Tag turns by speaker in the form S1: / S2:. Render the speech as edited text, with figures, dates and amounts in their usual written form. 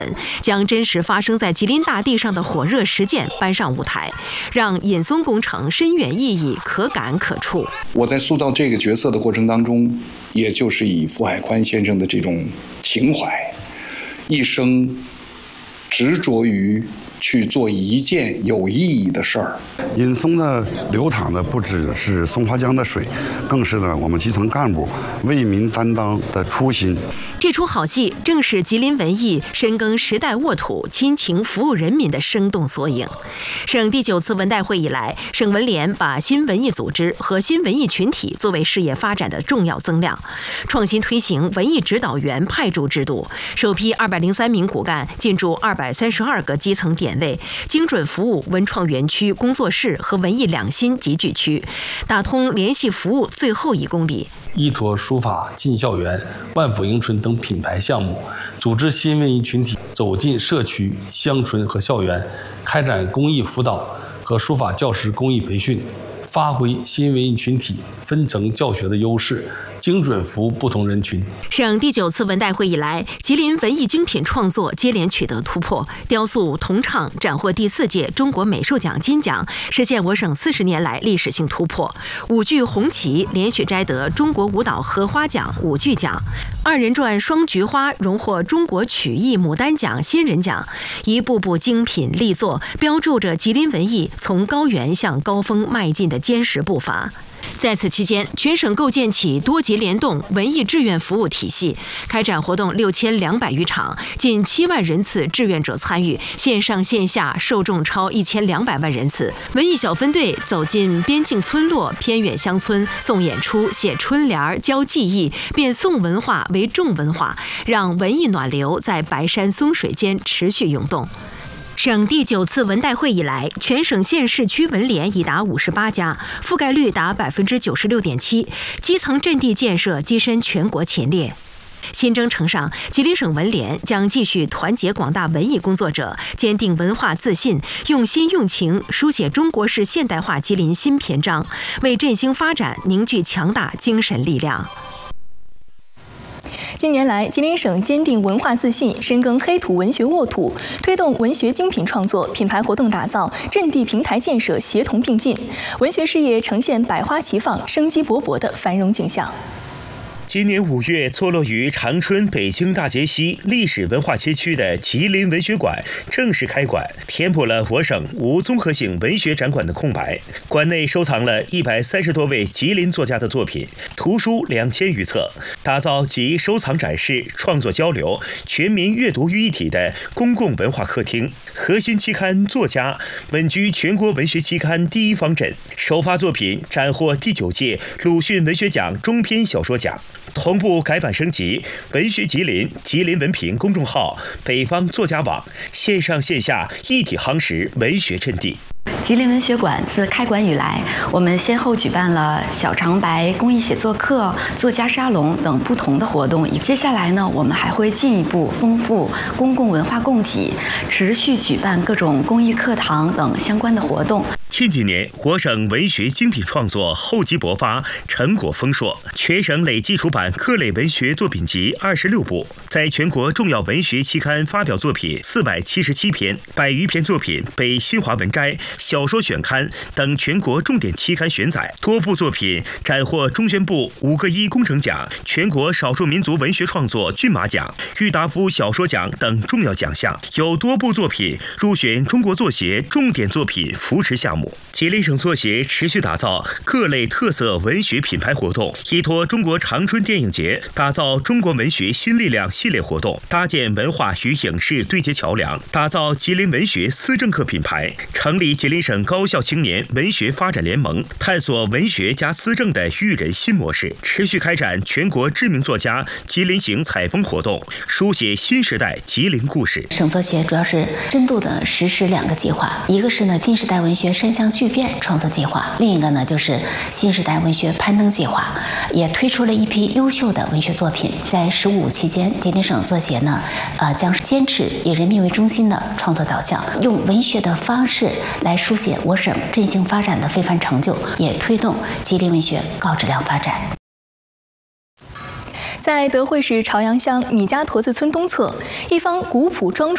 S1: 将真实发生在吉林大地上的火热实践搬上舞台，让尹淞工程深远意义可感可触。
S2: 我在塑造这个角色的过程当中，也就是以傅海宽先生的这种情怀，一生执着于去做一件有意义的事儿。
S3: 尹淞呢，流淌的不只是松花江的水，更是呢我们基层干部为民担当的初心。
S1: 这出好戏正是吉林文艺深耕时代沃土、亲情服务人民的生动缩影。省第9次文代会以来，省文联把新文艺组织和新文艺群体作为事业发展的重要增量，创新推行文艺指导员派驻制度，首批203名骨干进驻232个基层点位，精准服务文创园区、工作室和文艺两新集聚区，打通联系服务最后1公里。
S4: 依托书法进校园、万福迎春等品牌项目，组织新文艺群体走进社区、乡村和校园，开展公益辅导和书法教师公益培训，发挥新文艺群体分层教学的优势，精准服务不同人群。
S1: 省第9次文代会以来，吉林文艺精品创作接连取得突破，雕塑、铜唱斩获第4届中国美术奖金奖，实现我省40年来历史性突破。舞剧《红旗》连续摘得中国舞蹈荷花奖舞剧奖，2人转《双菊花》荣获中国曲艺牡丹奖新人奖，一部部精品力作，标注着吉林文艺从高原向高峰迈进的坚实步伐。在此期间，全省构建起多级联动文艺志愿服务体系，开展活动6200余场，近7万人次志愿者参与，线上线下受众超1200万人次。文艺小分队走进边境村落、偏远乡村，送演出、写春联、教技艺，变宋文化为重文化，让文艺暖流在白山松水间持续涌动。省第9次文代会以来，全省县市区文联已达58家，覆盖率达96.7%，基层阵地建设跻身全国前列。新征程上，吉林省文联将继续团结广大文艺工作者，坚定文化自信，用心用情书写中国式现代化吉林新篇章，为振兴发展凝聚强大精神力量。
S5: 近年来，吉林省坚定文化自信，深耕黑土文学沃土，推动文学精品创作、品牌活动打造、阵地平台建设协同并进，文学事业呈现百花齐放、生机勃勃的繁荣景象。
S6: 今年5月，坐落于长春北京大街西历史文化街区的吉林文学馆正式开馆，填补了我省无综合性文学展馆的空白。馆内收藏了130多位吉林作家的作品，图书2000余册，打造集收藏展示、创作交流、全民阅读于一体的公共文化客厅。核心期刊作家稳居全国文学期刊第1方阵，首发作品斩获第9届鲁迅文学奖中篇小说奖。同步改版升级，文学吉林、吉林文评公众号、北方作家网线上线下一体夯实文学阵地。
S7: 吉林文学馆自开馆以来，我们先后举办了小长白公益写作课、作家沙龙等不同的活动。接下来呢，我们还会进一步丰富公共文化供给，持续举办各种公益课堂等相关的活动。
S6: 近几年，我省文学精品创作厚积薄发，成果丰硕，全省累计出版各类文学作品集26部，在全国重要文学期刊发表作品477篇，100余篇作品被新华文摘、小说选刊等全国重点期刊选载，多部作品斩获中宣部5个1工程奖、全国少数民族文学创作骏马奖、郁达夫小说奖等重要奖项，有多部作品入选中国作协重点作品扶持项目。吉林省作协持续打造各类特色文学品牌活动，依托中国长春电影节，打造中国文学新力量系列活动，搭建文化与影视对接桥梁，打造吉林文学思政课品牌，成立吉林省高校青年文学发展联盟，探索文学加思政的育人新模式，持续开展全国知名作家吉林行采风活动，书写新时代吉林故事。
S8: 省作协主要是深度的实施2个计划，一个是呢新时代文学山乡巨变创作计划，另一个呢就是新时代文学攀登计划，也推出了一批优秀的文学作品。在15期间，吉林省作协呢将坚持以人民为中心的创作导向，用文学的方式来书写我省振兴发展的非凡成就，也推动吉林文学高质量发展。
S5: 在德惠市朝阳乡米家坨子村东侧，一方古朴庄重